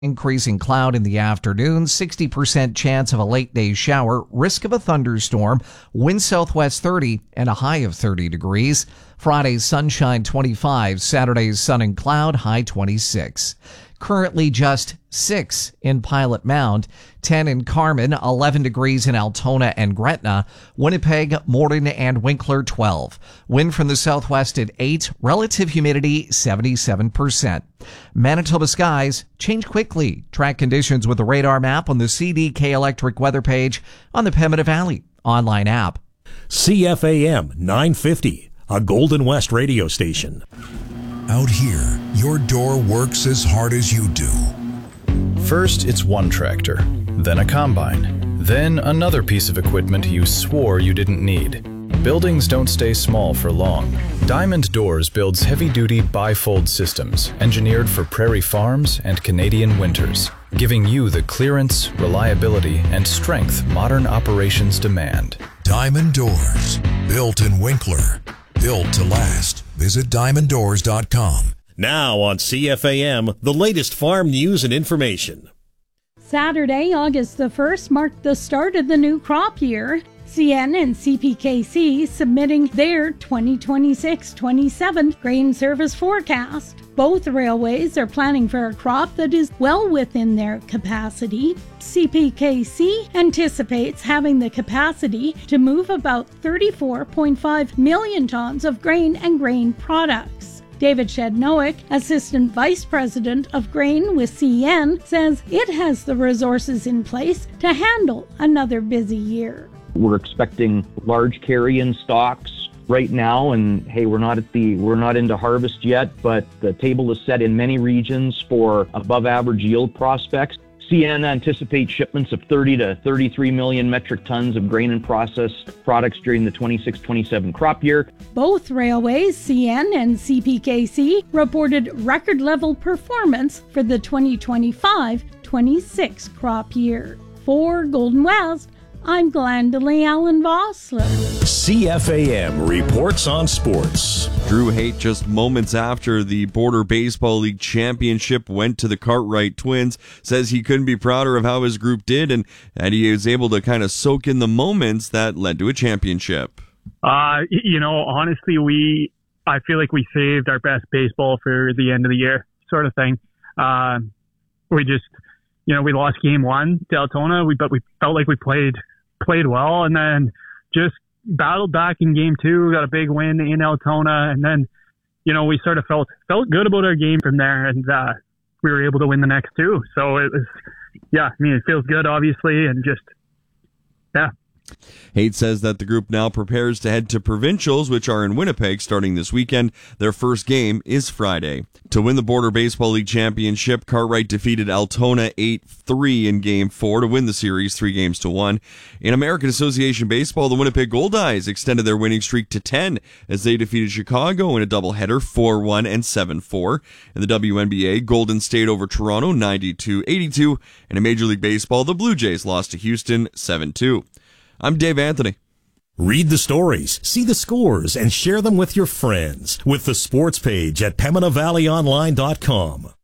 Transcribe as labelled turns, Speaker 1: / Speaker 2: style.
Speaker 1: Increasing cloud in the afternoon, 60% chance of a late day shower, risk of a thunderstorm, wind southwest 30 and a high of 30 degrees. Friday's sunshine 25, Saturday's sun and cloud, high 26. Currently just 6 in Pilot Mound, 10 in Carmen, 11 degrees in Altona and Gretna, Winnipeg, Morden, and Winkler 12. Wind from the southwest at 8, relative humidity 77%. Manitoba skies change quickly. Track conditions with the radar map on the CDK Electric weather page on the Pembina Valley online app.
Speaker 2: CFAM 950, a Golden West radio station.
Speaker 3: Out here, your door works as hard as you do.
Speaker 4: First, it's one tractor, then a combine, then another piece of equipment you swore you didn't need. Buildings don't stay small for long. Diamond Doors builds heavy-duty bifold systems engineered for prairie farms and Canadian winters, giving you the clearance, reliability, and strength modern operations demand.
Speaker 3: Diamond Doors, built in Winkler, built to last. Visit diamonddoors.com.
Speaker 2: Now on CFAM, the latest farm news and information.
Speaker 5: Saturday, August the 1st, marked the start of the new crop year. CN and CPKC submitting their 2026-27 grain service forecast. Both railways are planning for a crop that is well within their capacity. CPKC anticipates having the capacity to move about 34.5 million tons of grain and grain products. David Shednowick, Assistant Vice President of Grain with CN, says it has the resources in place to handle another busy year.
Speaker 6: We're expecting large carry-in stocks right now, and hey, we're not into harvest yet, but the table is set in many regions for above average yield prospects. CN anticipates shipments of 30 to 33 million metric tons of grain and processed products during the 26-27 crop year.
Speaker 5: Both railways, CN and CPKC, reported record level performance for the 2025-26 crop year. For Golden West, I'm Glendalee Allen Vossler.
Speaker 2: CFAM reports on sports.
Speaker 7: Drew Haight, just moments after the Border Baseball League Championship went to the Cartwright Twins, says he couldn't be prouder of how his group did and he was able to kind of soak in the moments that led to a championship.
Speaker 8: Honestly, I feel like we saved our best baseball for the end of the year sort of thing. We lost game one to Altona, but we felt like we played well, and then just battled back in game two, got a big win in Altona, and then, we sort of felt good about our game from there, and we were able to win the next two. So it was, it feels good, obviously, and just, yeah.
Speaker 7: Haight says that the group now prepares to head to provincials, which are in Winnipeg starting this weekend. Their first game is Friday. To win the Border Baseball League Championship, Cartwright defeated Altona 8-3 in Game 4 to win the series 3-1. In American Association Baseball, the Winnipeg Goldeyes extended their winning streak to 10 as they defeated Chicago in a doubleheader 4-1 and 7-4. In the WNBA, Golden State over Toronto 92-82. And in Major League Baseball, the Blue Jays lost to Houston 7-2. I'm Dave Anthony.
Speaker 2: Read the stories, see the scores, and share them with your friends with the sports page at PembinaValleyOnline.com.